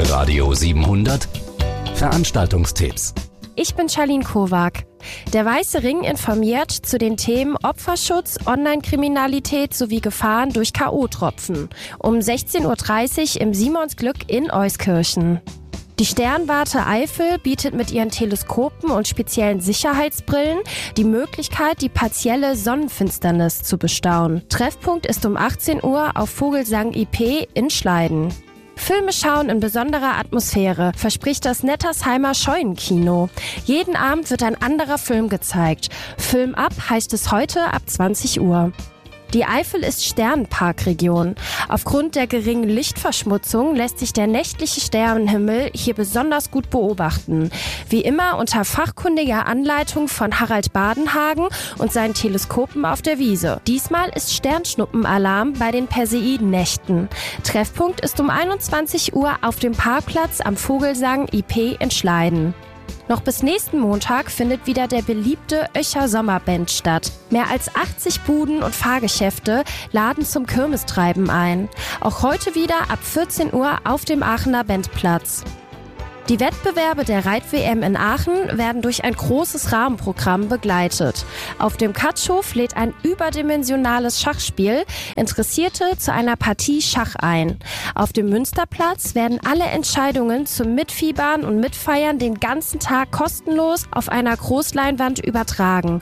Radio 700 Veranstaltungstipps. Ich bin Charlene Kowak. Der Weiße Ring informiert zu den Themen Opferschutz, Online-Kriminalität sowie Gefahren durch K.O.-Tropfen. Um 16.30 Uhr im Simonsglück in Euskirchen. Die Sternwarte Eifel bietet mit ihren Teleskopen und speziellen Sicherheitsbrillen die Möglichkeit, die partielle Sonnenfinsternis zu bestaunen. Treffpunkt ist um 18 Uhr auf Vogelsang IP in Schleiden. Filme schauen in besonderer Atmosphäre, verspricht das Nettersheimer Scheunenkino. Jeden Abend wird ein anderer Film gezeigt. Film ab heißt es heute ab 20 Uhr. Die Eifel ist Sternenparkregion. Aufgrund der geringen Lichtverschmutzung lässt sich der nächtliche Sternenhimmel hier besonders gut beobachten. Wie immer unter fachkundiger Anleitung von Harald Badenhagen und seinen Teleskopen auf der Wiese. Diesmal ist Sternschnuppenalarm bei den Perseidennächten. Treffpunkt ist um 21 Uhr auf dem Parkplatz am Vogelsang IP in Schleiden. Noch bis nächsten Montag findet wieder der beliebte Öcher Sommerband statt. Mehr als 80 Buden und Fahrgeschäfte laden zum Kirmestreiben ein. Auch heute wieder ab 14 Uhr auf dem Aachener Bandplatz. Die Wettbewerbe der Reit-WM in Aachen werden durch ein großes Rahmenprogramm begleitet. Auf dem Katschhof lädt ein überdimensionales Schachspiel Interessierte zu einer Partie Schach ein. Auf dem Münsterplatz werden alle Entscheidungen zum Mitfiebern und Mitfeiern den ganzen Tag kostenlos auf einer Großleinwand übertragen.